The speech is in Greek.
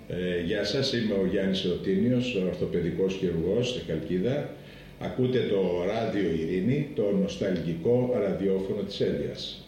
Γεια σας, είμαι ο Γιάννης Εωτίνιος, ορθοπαιδικός χειρουργός στη Χαλκίδα. Ακούτε το Ράδιο Ειρήνη, το νοσταλγικό ραδιόφωνο της Έλβιας.